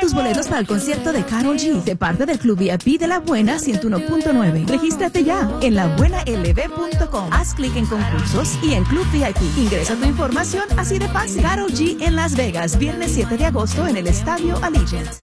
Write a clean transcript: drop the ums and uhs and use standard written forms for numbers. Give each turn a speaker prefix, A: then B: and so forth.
A: tus boletos para el concierto de Karol G de parte del Club VIP de La Buena 101.9. Regístrate ya en labuenalv.com. Haz clic en concursos y en Club VIP. Ingresa tu información así de fácil. Karol G en Las Vegas, viernes 7 de agosto en el Estadio Allegiant.